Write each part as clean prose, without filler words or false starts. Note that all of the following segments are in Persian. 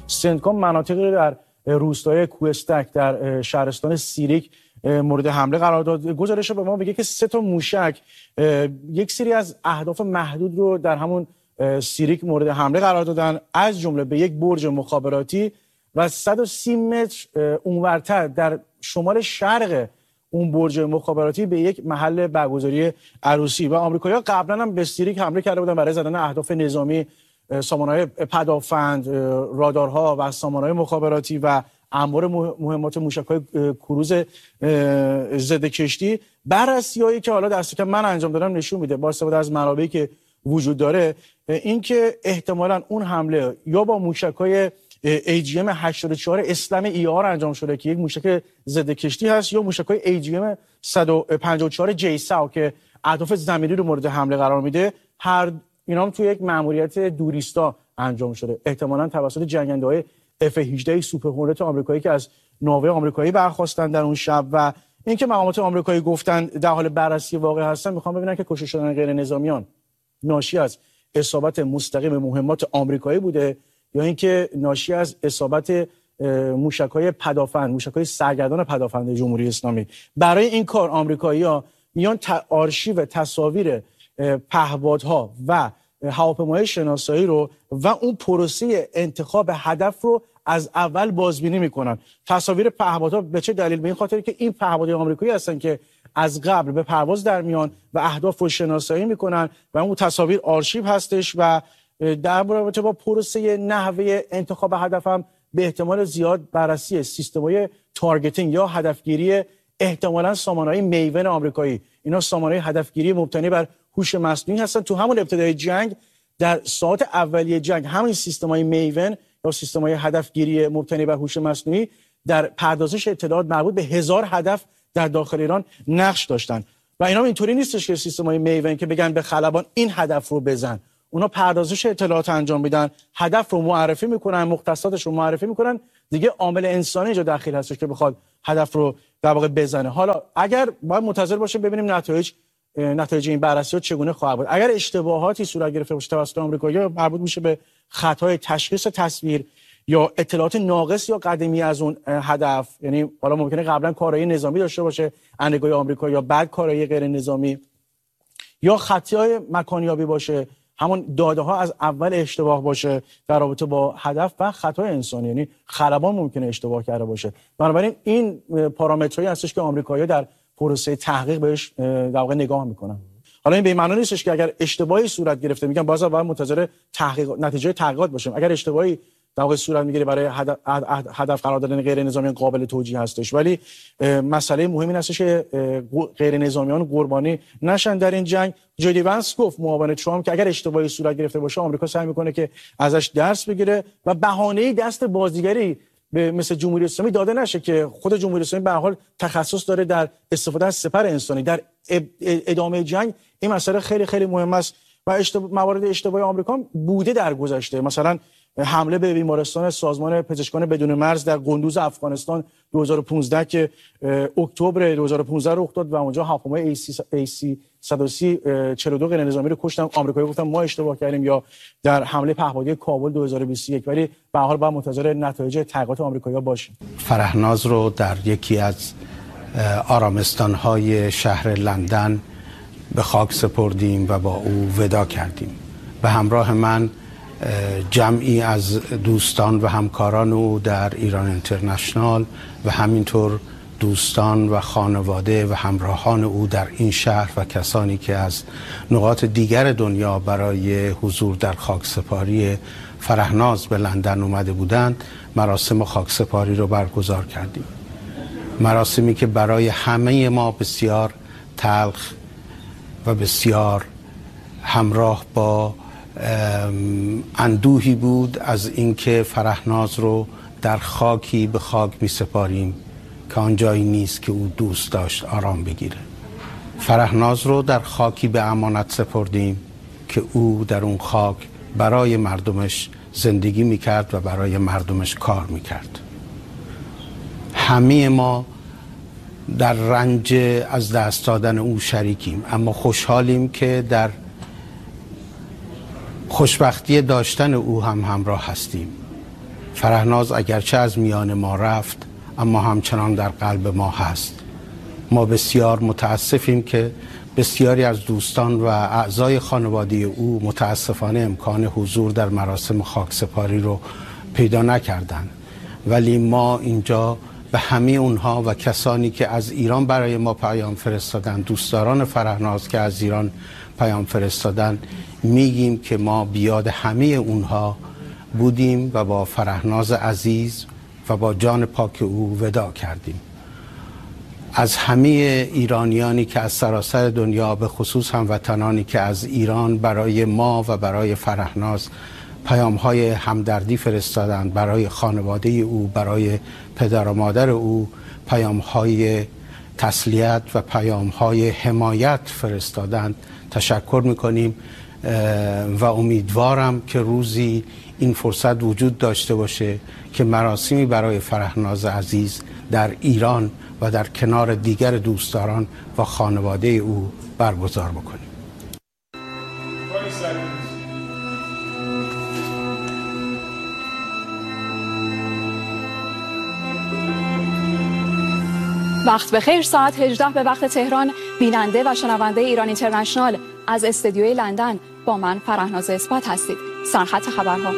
سنتکام مناطقی رو در روستای کوهستک در شهرستان سیریک مورد حمله قرار داد. گزارش به ما میگه که 3 موشک یک سری از اهداف محدود رو در همون سیریک مورد حمله قرار دادن، از جمله به یک برج مخابراتی و 130 متر اونورتر در شمال شرق اون برج مخابراتی به یک محل برگزاری عروسی. و آمریکایی‌ها قبلا هم به سیریک حمله کرده بودن برای زدن اهداف نظامی، سامانه‌های پدافند، رادارها و سامانه‌های مخابراتی و انبار مهمات موشک‌های کروز ضد کشتی. بررسی‌هایی که حالا دست کم من انجام دادم نشون میده با استفاده از منابعی که وجود داره اینکه احتمالاً اون حمله یا با موشک‌های AGM 84 اسلم ER انجام شده که یک موشک ضد کشتی هست، یا موشک‌های AGM 154 JSAW که اهداف زمینی رو مورد حمله قرار میده. هر اینا هم توی یک مأموریت دوریستا انجام شده، احتمالاً توسط جنگنده‌های F-18 سوپر هورنت آمریکایی که از ناوه آمریکایی برخاستن در اون شب. و اینکه مقامات آمریکایی گفتن در حال بررسی واقع هستن، میخوام ببینن که کشته شدن غیر نظامیان ناشی از اصابت مستقیم مهمات آمریکایی بوده یا اینکه ناشی از اصابت موشک‌های پدافند، موشک‌های سرگردان پدافند جمهوری اسلامی. برای این کار آمریکایی‌ها میان آرشیو تصاویر پهپادها و هواپیماهای شناسایی رو و اون پروسه انتخاب هدف رو از اول بازبینی میکنن. تصاویر پهپادها به چه دلیل؟ به این خاطر که این پهپادهای آمریکایی هستن که از قبل به پرواز در میان و اهداف رو شناسایی میکنن و اون تصاویر آرشیو هستش و در رابطه با پروسه نحوه انتخاب هدف هم به احتمال زیاد بررسی سیستم‌های تارگتینگ یا هدفگیری احتمالاً سامانه‌های میون آمریکایی. اینا سامانه‌های هدفگیری مبتنی بر هوش مصنوعی هستن. تو همون ابتدای جنگ، در ساعات اولیه جنگ، همین سیستم‌های میون یا سیستم‌های هدفگیری مبتنی بر هوش مصنوعی در پردازش اطلاعات مربوط به 1000 هدف در داخل ایران نقش داشتن. و اینا اینطوری نیستش که سیستم‌های میون که بگن به خلبان این هدف رو بزن. اونا پردازش اطلاعات انجام میدن، هدف رو معرفی میکنن، مختصاتش رو معرفی میکنن، دیگه عامل انسانی اینجا داخل هستش که بخواد هدف رو در واقع بزنه. حالا اگر باید منتظر باشیم ببینیم نتایج این بررسی‌ها چگونه خواهد بود. اگر اشتباهاتی صورت گرفته باشه توسط آمریکایی‌ها مربوط میشه به خطای تشخیص تصویر یا اطلاعات ناقص یا قدیمی از اون هدف، یعنی حالا ممکنه قبلا کارایی نظامی داشته باشه اندگاه آمریکا یا بعد کارایی غیر نظامی، یا خطای مکانیابی باشه، همون داده ها از اول اشتباه باشه در رابطه با هدف، و خطای انسانی، یعنی خلبان ممکنه اشتباه کرده باشه. بنابراین این پارامترهایی هستش که آمریکایی‌ها در پروسه تحقیق بهش در واقع نگاه میکنن. حالا این به معنی نیستش که اگر اشتباهی صورت گرفته، میگم باید منتظر نتیجه تحقیقات باشیم. اگر اشتباهی در واقع صورت میگیره برای هدف قرار دادن غیر نظامیان قابل توجیه هستش، ولی مسئله مهمی این هستش که غیر نظامیان قربانی نشن در این جنگ. جدی وانس گفت، معاون ترامپ، که اگر اشتباهی صورت گرفته باشه آمریکا سعی میکنه که ازش درس بگیره و بهانه‌ای دست بازیگری به مثل جمهوری اسلامی داده نشه که خود جمهوری اسلامی به هر حال تخصص داره در استفاده از سپر انسانی. در ادامه جنگ این مسئله خیلی خیلی مهم است و موارد اشتباهی آمریکا بوده در گذشته. مثلا حمله به بیمارستان سازمان پزشکان بدون مرز در قندوز افغانستان 2015 که اکتبر 2015 رخ داد و اونجا هواپیمای AC-130 42 غیر نظامی رو کشتن. آمریکایی گفتن ما اشتباه کردیم. یا در حمله پهپادی کابل 2021. ولی به هر حال باید منتظر نتایج تحقیقات آمریکایی‌ها باشیم. فرهناز رو در یکی از آرامستان‌های شهر لندن به خاک سپردیم و با او ودا کردیم. به همراه من جمعی از دوستان و همکاران او در ایران اینترنشنال و همینطور دوستان و خانواده و همراهان او در این شهر و کسانی که از نقاط دیگر دنیا برای حضور در خاکسپاری فرهناز به لندن اومده بودند، مراسم خاکسپاری رو برگزار کردیم. مراسمی که برای همه ما بسیار تلخ و بسیار همراه با اندوهی بود از اینکه فرهناز رو در خاکی به خاک می سپاریم که آن جایی نیست که او دوست داشت آرام بگیره. فرهناز رو در خاکی به امانت سپردیم که او در اون خاک برای مردمش زندگی می کرد و برای مردمش کار می کرد. همه ما در رنج از دست دادن او شریکیم، اما خوشحالیم که در خوشبختی داشتن او هم همراه هستیم. فرهناز اگرچه از میان ما رفت اما همچنان در قلب ما هست. ما بسیار متاسفیم که بسیاری از دوستان و اعضای خانواده او متاسفانه امکان حضور در مراسم خاکسپاری رو پیدا نکردند، ولی ما اینجا به همه اونها و کسانی که از ایران برای ما پیام فرستادن، دوستداران فرهناز که از ایران پیام فرستادن، میگیم که ما بیاد همه اونها بودیم و با فرهناز عزیز و با جان پاک او وداع کردیم. از همه ایرانیانی که از سراسر دنیا، به خصوص هموطنانی که از ایران برای ما و برای فرهناز پیام‌های همدردی فرستادند، برای خانواده او، برای پدر و مادر او پیام‌های تسلیت و پیام‌های حمایت فرستادند، تشکر می‌کنیم و امیدوارم که روزی این فرصت وجود داشته باشه که مراسمی برای فرهناز عزیز در ایران و در کنار دیگر دوستداران و خانواده او برگزار بکنیم. وقت بخیر. ساعت 18 به وقت تهران. بیننده و شنونده ایران اینترنشنال از استودیوی لندن با من فرهناز اثبات هستید. سرخط خبرها.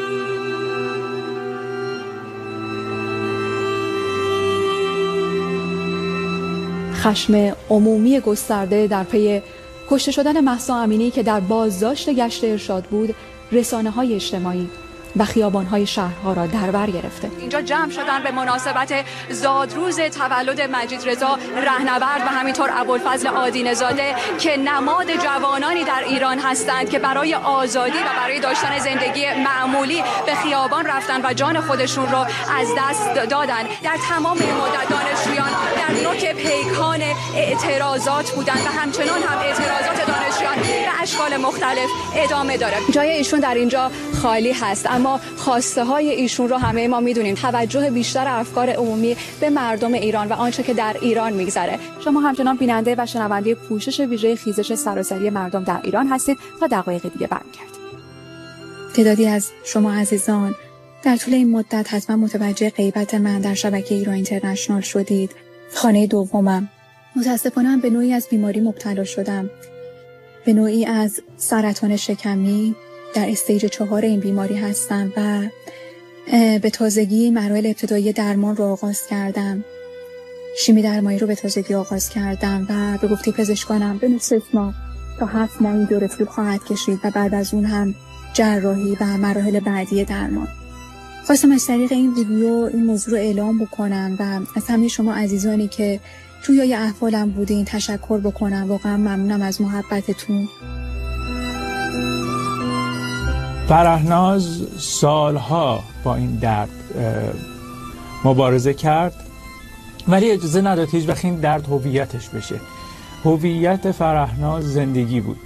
خشم عمومی گسترده در پی کشته شدن مهسا امینی که در بازداشت گشت ارشاد بود، رسانه‌های اجتماعی و خیابان‌های شهرها را در بر گرفته. اینجا جمع شدن به مناسبت زادروز تولد مجید رضا رهنورد و همینطور ابوالفضل آدینه‌زاده که نماد جوانانی در ایران هستند که برای آزادی و برای داشتن زندگی معمولی به خیابان رفتن و جان خودشون رو از دست دادن. در تمام این مدت دانشجویان در نوک پیکان اعتراضات بودند و همچنان هم اعتراضات دانشجویان به اشکال مختلف ادامه داره. جای ایشون در اینجا خالی هست، اما خواسته های ایشون رو همه ما میدونیم. توجه بیشتر افکار عمومی به مردم ایران و آنچه که در ایران میگذره. شما همچنان بیننده و شنونده پوشش ویژه خیزش سراسری مردم در ایران هستید. تا دقایق دیگه برمیگردیم. تعدادی از شما عزیزان در طول این مدت حتما متوجه غیبت من در شبکه ایران اینترنشنال شدید. خانه دومم. متاسفانه به نوعی از بیماری مبتلا شدم، به نوعی از سرطان شکمی. در استیج 4 این بیماری هستم و به تازگی مراحل ابتدایی درمان رو آغاز کردم. شیمی درمانی رو به تازگی آغاز کردم و به گفته پزشکانم به 6 ماه تا 7 ماه این دوره طول خواهد کشید و بعد از اون هم جراحی و مراحل بعدی درمان. خواستم از طریق این ویدیو این موضوع رو اعلام بکنم و از همه شما عزیزانی که توی احوالم بودین تشکر بکنم. واقعا ممنونم از محبتتون. فرهناز سالها با این درد مبارزه کرد، ولی اجازه نداد هیچ وقت این درد هویتش بشه. هویت فرهناز زندگی بود.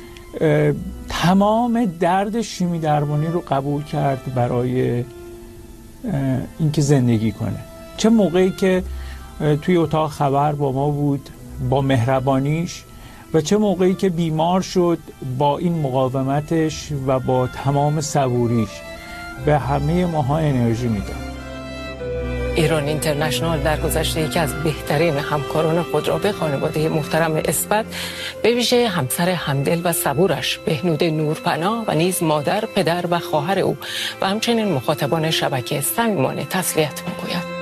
تمام درد شیمی درمانی رو قبول کرد برای اینکه زندگی کنه. چه موقعی که توی اتاق خبر با ما بود با مهربانیش و چه موقعی که بیمار شد با این مقاومتش و با تمام صبوریش به همه ماها انرژی میداد. ایران اینترنشنال در گذشته یکی از بهترین همکاران خود را به خانواده محترم اثبات، به ویژه همسر همدل و صبورش بهنود نورپناه و نیز مادر، پدر و خواهر او و همچنین مخاطبان شبکه صمیمانه تسلیت می‌گوید.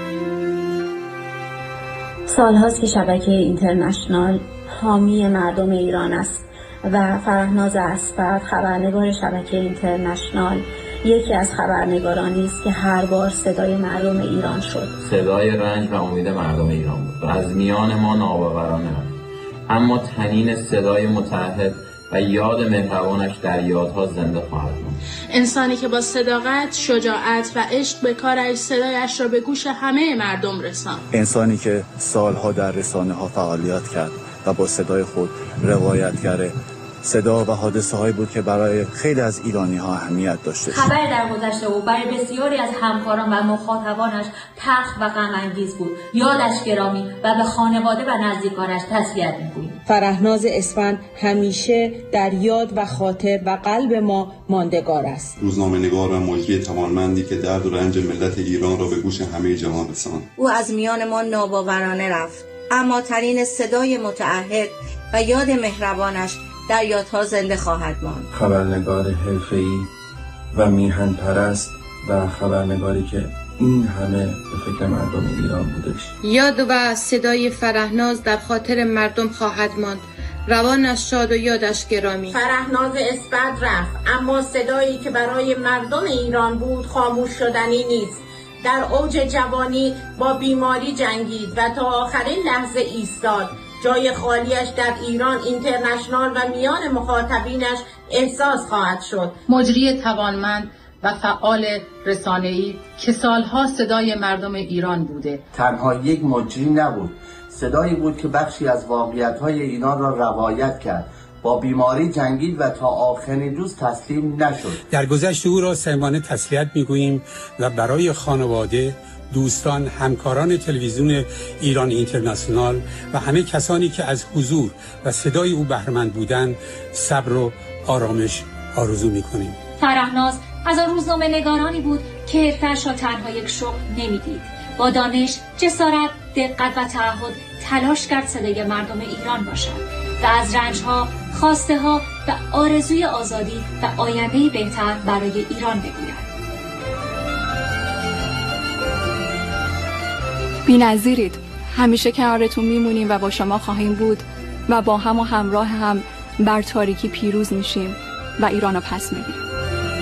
سالهاست که شبکه اینترنشنال حامی مردم ایران است و فرهناز اثبات، خبرنگار شبکه اینترنشنال، یکی از خبرنگارانی است که هر بار صدای مردم ایران شد. صدای رنج و امید مردم ایران بود و از میان ما ناباورانه رفت، اما طنین صدای متعهد و یاد مهربانش در یادها زنده خواهد ماند. انسانی که با صداقت، شجاعت و عشق به کارش صدایش را به گوش همه مردم رساند. انسانی که سالها در رسانه‌ها فعالیت کرد و با صدای خود روایتگر صدا و حادثه هایی بود که برای خیلی از ایرانی ها اهمیت داشته. خبر در گذشته او برای بسیاری از همکاران و مخاطبانش تلخ و غم انگیز بود. یادش گرامی و به خانواده و نزدیکانش تسلیت می‌گوییم. فرهناز اسفند همیشه در یاد و خاطر و قلب ما ماندگار است. روزنامه‌نگار و مجری توانمندی که درد و رنج ملت ایران را به گوش همه جهان رساند. او از میان ما ناباورانه رفت، اما ترین صدای متعهد و یاد مهربانش در یادها زنده خواهد ماند. خبرنگار حرفه‌ای و میهن پرست و خبرنگاری که این همه به فکر مردم ایران بودش. یاد و صدای فرهناز در خاطر مردم خواهد ماند. روانش شاد و یادش گرامی. فرهناز اسفند رفت، اما صدایی که برای مردم ایران بود خاموش شدنی نیست. در اوج جوانی با بیماری جنگید و تا آخرین لحظه ایستاد. جای خالیش در ایران اینترنشنال و میان مخاطبینش احساس خواهد شد. مجری توانمند و فعال رسانه‌ای که سالها صدای مردم ایران بوده. تنها یک مجری نبود، صدایی بود که بخشی از واقعیت‌های ایران را روایت کرد. با بیماری جنگید و تا آخرین روز تسلیم نشد. در گذشت او را صمیمانه تسلیت می‌گوییم و برای خانواده، دوستان، همکاران تلویزیون ایران اینترنشنال و همه کسانی که از حضور و صدای او بهره‌مند بودند صبر و آرامش آرزو می‌کنیم. فرهناز از آن روزنامه‌نگارانی بود که حرفه‌اش را تنها یک شغل نمی‌دید. با دانش، جسارت، دقت و تعهد تلاش کرد صدای مردم ایران باشد و از رنج‌ها، خواسته‌ها و آرزوی آزادی و آینده‌ای بهتر برای ایران بگوید. بی‌نظیرید. همیشه کنارتون میمونیم و با شما خواهیم بود و با هم و همراه هم بر تاریکی پیروز میشیم و ایرانو پس میگیریم.